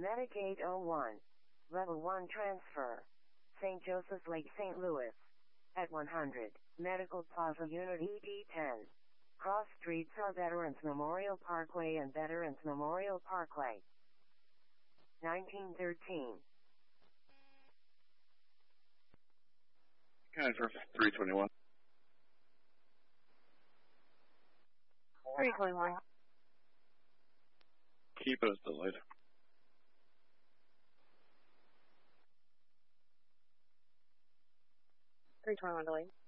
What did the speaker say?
Medicaid 01. Level 1 transfer. St. Joseph's Lake, St. Louis. At 100. Medical Plaza Unit ED10. Cross streets are Veterans Memorial Parkway and Veterans Memorial Parkway. 1913. Kind for 321. 321. Keep us delayed. 321 delayed.